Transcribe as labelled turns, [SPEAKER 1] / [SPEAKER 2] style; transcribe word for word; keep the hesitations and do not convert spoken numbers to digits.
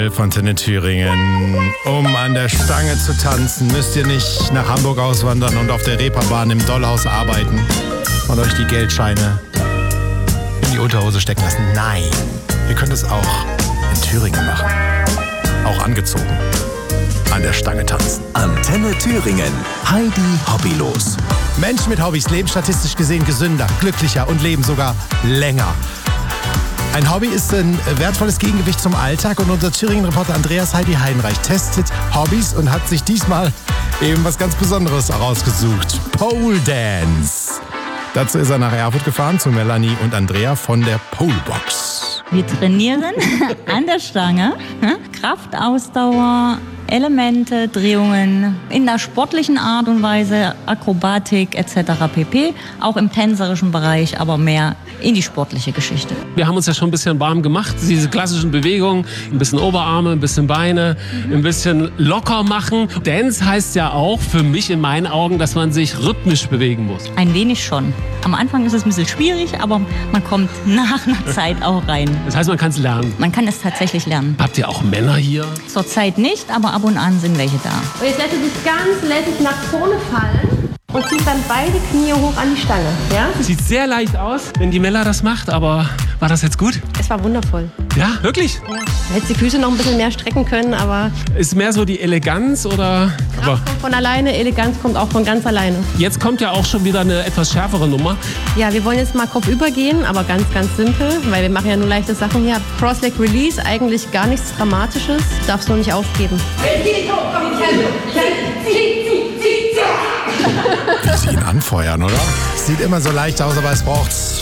[SPEAKER 1] Hotel Fontäne Thüringen. Um an der Stange zu tanzen, müsst ihr nicht nach Hamburg auswandern und auf der Reeperbahn im Dollhaus arbeiten und euch die Geldscheine in die Unterhose stecken lassen. Nein, ihr könnt es auch in Thüringen machen. Auch angezogen. An der Stange tanzen.
[SPEAKER 2] Antenne Thüringen. Heidi Hobbylos.
[SPEAKER 1] Menschen mit Hobbys leben statistisch gesehen gesünder, glücklicher und leben sogar länger. Ein Hobby ist ein wertvolles Gegengewicht zum Alltag und unser Thüringen-Reporter Andreas Heidi Heinreich testet Hobbys und hat sich diesmal eben was ganz Besonderes herausgesucht. Pole Dance. Dazu ist er nach Erfurt gefahren zu Melanie und Andrea von der Polebox.
[SPEAKER 3] Wir trainieren an der Stange, Kraft, Ausdauer, Elemente, Drehungen in der sportlichen Art und Weise, Akrobatik et cetera pp. Auch im tänzerischen Bereich, aber mehr in die sportliche Geschichte.
[SPEAKER 4] Wir haben uns ja schon ein bisschen warm gemacht, diese klassischen Bewegungen, ein bisschen Oberarme, ein bisschen Beine, ein bisschen locker machen. Dance heißt ja auch für mich in meinen Augen, dass man sich rhythmisch bewegen muss.
[SPEAKER 3] Ein wenig schon. Am Anfang ist es ein bisschen schwierig, aber man kommt nach einer Zeit auch rein.
[SPEAKER 4] Das heißt, man kann es lernen.
[SPEAKER 3] Man kann es tatsächlich lernen.
[SPEAKER 4] Habt ihr auch Männer hier?
[SPEAKER 3] Zurzeit nicht, aber ab und an sind welche da.
[SPEAKER 5] Und jetzt lässt du dich ganz lässig nach vorne fallen und ziehst dann beide Knie hoch an die Stange. Ja?
[SPEAKER 4] Sieht sehr leicht aus, wenn die Mella das macht, aber war das jetzt gut?
[SPEAKER 5] Es war wundervoll.
[SPEAKER 4] Ja, wirklich?
[SPEAKER 5] Ja. Du hättest die Füße noch ein bisschen mehr strecken können, aber...
[SPEAKER 4] Ist mehr so die Eleganz oder...
[SPEAKER 5] Kraft kommt von alleine, Eleganz kommt auch von ganz alleine.
[SPEAKER 4] Jetzt kommt ja auch schon wieder eine etwas schärfere Nummer.
[SPEAKER 5] Ja, wir wollen jetzt mal kopfüber gehen, aber ganz, ganz simpel, weil wir machen ja nur leichte Sachen hier. Cross-Leg Release, eigentlich gar nichts Dramatisches, darfst du nicht aufgeben.
[SPEAKER 1] Wie sie ihn anfeuern, oder? Sieht immer so leicht aus, aber es braucht